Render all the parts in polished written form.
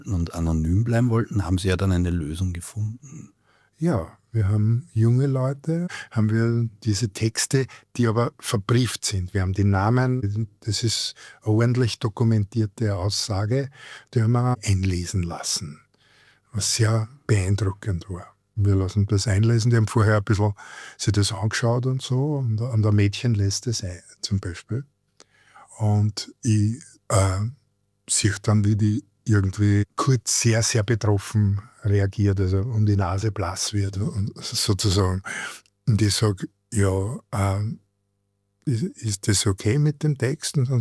und anonym bleiben wollten, haben Sie ja dann eine Lösung gefunden. Ja, wir haben junge Leute, haben wir diese Texte, die aber verbrieft sind. Wir haben die Namen, das ist eine ordentlich dokumentierte Aussage, die haben wir einlesen lassen, was sehr beeindruckend war. Wir lassen das einlesen, die haben vorher ein bisschen sich das angeschaut und so, und ein Mädchen lässt das ein, zum Beispiel. Und ich sehe dann, wie die irgendwie kurz sehr, sehr betroffen reagiert, also um die Nase blass wird und sozusagen. Und ich sage, ja, ist das okay mit dem Text? Und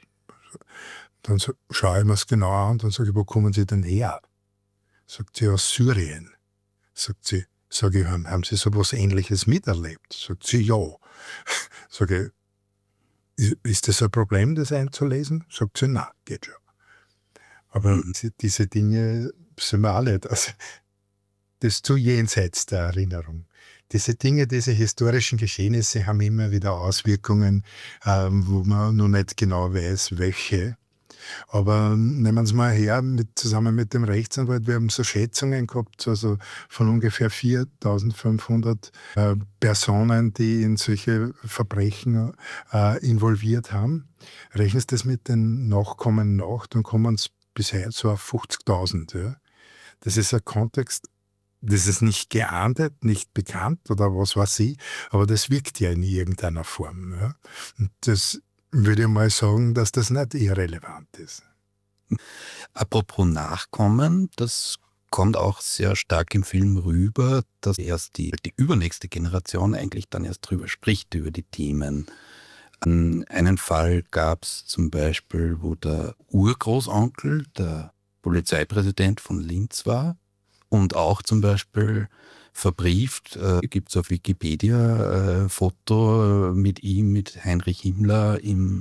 dann schaue ich mir es genau an und dann sage ich, wo kommen Sie denn her? Sagt sie, aus Syrien. Sagt sie, sage ich, haben Sie sowas Ähnliches miterlebt? Sagt sie, ja. Sage ich, ist das ein Problem, das einzulesen? Sagt sie, na, geht schon. Aber diese Dinge sind wir auch nicht. Also, das ist zu jenseits der Erinnerung. Diese Dinge, diese historischen Geschehnisse haben immer wieder Auswirkungen, wo man noch nicht genau weiß, welche. Aber nehmen wir es mal her, zusammen mit dem Rechtsanwalt, wir haben so Schätzungen gehabt, also von ungefähr 4.500 Personen, die in solche Verbrechen involviert haben. Rechnen Sie das mit den Nachkommen nach, dann kommen es bisher so auf 50.000. Ja. Das ist ein Kontext, das ist nicht geahndet, nicht bekannt oder was weiß ich, aber das wirkt ja in irgendeiner Form. Ja. Und das würde ich mal sagen, dass das nicht irrelevant ist. Apropos Nachkommen, das kommt auch sehr stark im Film rüber, dass erst die übernächste Generation eigentlich dann erst drüber spricht, über die Themen. Einen Fall gab es zum Beispiel, wo der Urgroßonkel der Polizeipräsident von Linz war und auch zum Beispiel verbrieft, gibt es auf Wikipedia Foto mit ihm, mit Heinrich Himmler im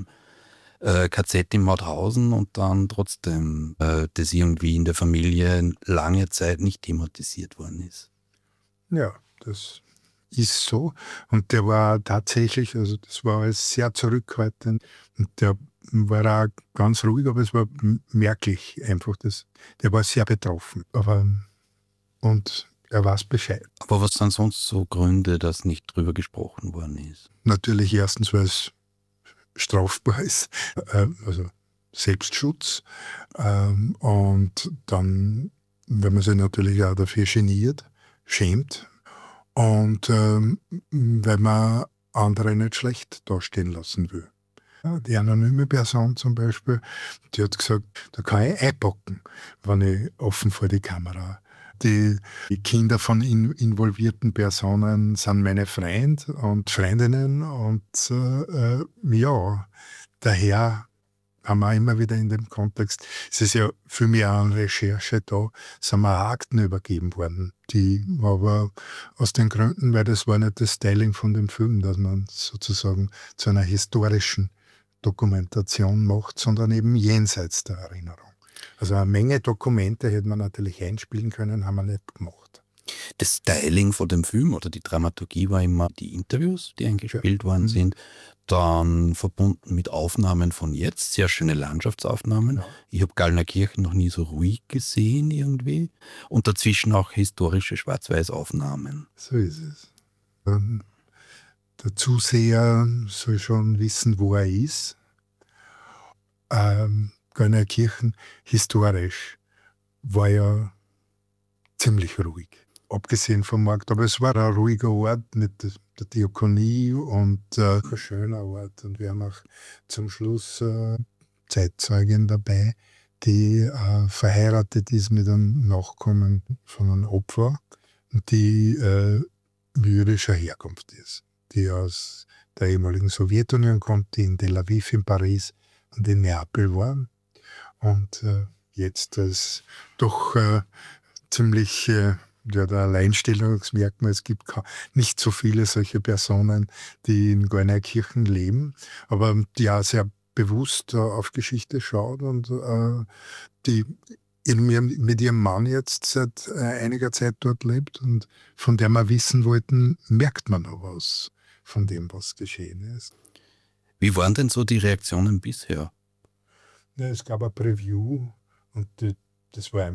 KZ in Mauthausen und dann trotzdem das irgendwie in der Familie lange Zeit nicht thematisiert worden ist. Ja, das ist so. Und der war tatsächlich, also das war alles sehr zurückhaltend und der war auch ganz ruhig, aber es war merklich einfach, der war sehr betroffen. Und er weiß Bescheid. Aber was sind sonst so Gründe, dass nicht drüber gesprochen worden ist? Natürlich erstens, weil es strafbar ist, also Selbstschutz. Und dann, wenn man sich natürlich auch dafür schämt. Und weil man andere nicht schlecht dastehen lassen will. Ja, die anonyme Person zum Beispiel, die hat gesagt, da kann ich einpacken, wenn ich offen vor die Kamera. Die Kinder von involvierten Personen sind meine Freunde und Freundinnen und ja, daher haben wir immer wieder in dem Kontext, es ist ja für mich auch eine Recherche da, sind mir auch Akten übergeben worden, die aber aus den Gründen, weil das war nicht das Styling von dem Film, dass man sozusagen zu einer historischen Dokumentation macht, sondern eben jenseits der Erinnerung. Also eine Menge Dokumente hätte man natürlich einspielen können, haben wir nicht gemacht. Das Styling von dem Film oder die Dramaturgie war immer die Interviews, die eingespielt worden sind, dann verbunden mit Aufnahmen von jetzt, sehr schöne Landschaftsaufnahmen. Ja. Ich habe Gallnerkirchen noch nie so ruhig gesehen irgendwie und dazwischen auch historische Schwarz-Weiß-Aufnahmen. So ist es. Der Zuseher soll schon wissen, wo er ist. Gallnerkirchen historisch war ja ziemlich ruhig. Abgesehen vom Markt, aber es war ein ruhiger Ort mit der Diakonie und ein schöner Ort. Und wir haben auch zum Schluss Zeitzeugin dabei, die verheiratet ist mit einem Nachkommen von einem Opfer, die jüdischer Herkunft ist, die aus der ehemaligen Sowjetunion kommt, die in Tel Aviv, in Paris und in Neapel war. Und jetzt als doch ziemlich der Alleinstellungsmerkmal. Es gibt nicht so viele solche Personen, die in Gallnerkirchen leben, aber die auch sehr bewusst auf Geschichte schaut und die mit ihrem Mann jetzt seit einiger Zeit dort lebt und von der wir wissen wollten, merkt man noch was von dem, was geschehen ist. Wie waren denn so die Reaktionen bisher? Ja, es gab ein Preview und das war